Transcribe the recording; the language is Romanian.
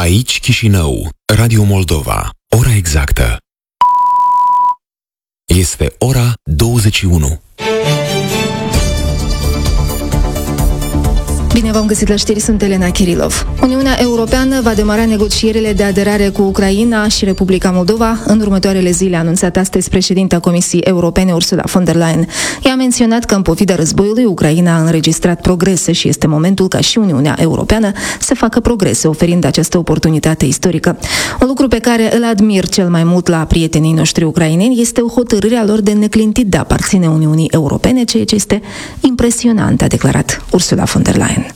Aici Chișinău, Radio Moldova. Ora exactă este ora 21. Bine v-am găsit la știri, sunt Elena Kirilov. Uniunea Europeană va demara negocierile de aderare cu Ucraina și Republica Moldova în următoarele zile, a anunțat astăzi președinta Comisiei Europene Ursula von der Leyen. Ea a menționat că în pofida războiului, Ucraina a înregistrat progrese și este momentul ca și Uniunea Europeană să facă progrese, oferind această oportunitate istorică. Un lucru pe care îl admir cel mai mult la prietenii noștri ucraineni este hotărârea lor de neclintit de a aparține Uniunii Europene, ceea ce este impresionant, a declarat Ursula von der Leyen.